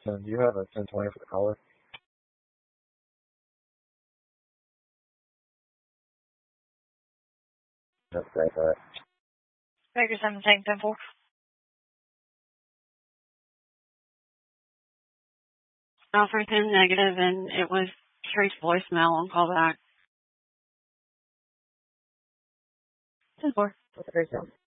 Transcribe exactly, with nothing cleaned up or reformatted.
ten, do you have a ten twenty for the caller? That's great, all right. Baker seventeen, ten four. Alfred ten negative, and it was straight voicemail on callback. ten four. What's the first one?